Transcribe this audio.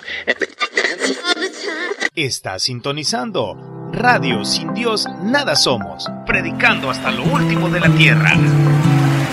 Está sintonizando Radio Sin Dios Nada Somos, predicando hasta lo último de la tierra.